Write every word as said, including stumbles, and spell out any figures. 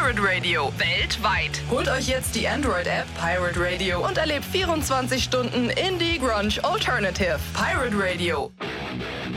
Pirate Radio. Weltweit. Holt euch jetzt die Android-App Pirate Radio und erlebt vierundzwanzig Stunden Indie Grunge Alternative. Pirate Radio.